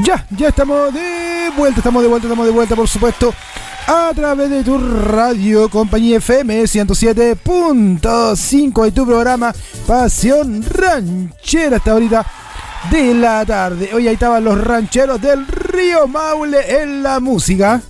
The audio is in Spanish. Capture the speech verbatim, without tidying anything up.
Ya, ya estamos de vuelta, estamos de vuelta, estamos de vuelta, por supuesto, a través de tu radio, Compañía F M ciento siete punto cinco y tu programa Pasión Ranchera hasta ahorita de la tarde. Hoy ahí estaban los rancheros del Río Maule en la música.